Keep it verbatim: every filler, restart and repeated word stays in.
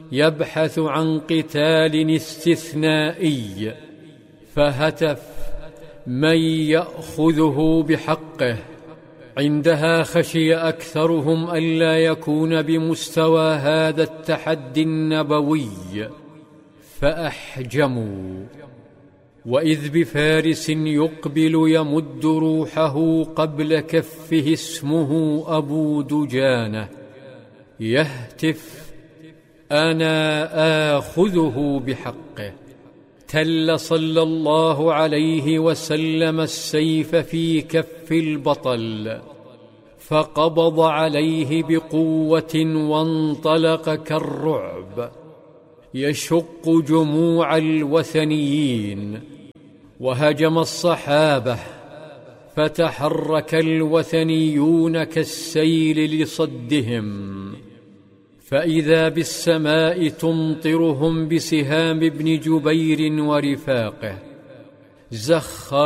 يبحث عن قتال استثنائي، فهتف: من يأخذه بحقه؟ عندها خشي أكثرهم ألا يكون بمستوى هذا التحدي النبوي، فأحجموا. وإذ بفارس يقبل يمد روحه قبل كفه اسمه أبو دجانة، يهتف: أنا آخذه بحقه. تل صلى الله عليه وسلم السيف في كف البطل، فقبض عليه بقوة وانطلق كالرعب يشق جموع الوثنيين، وهجم الصحابة، فتحرك الوثنيون كالسيل لصدهم، فإذا بالسماء تمطرهم بسهام ابن جبير ورفاقه. زخ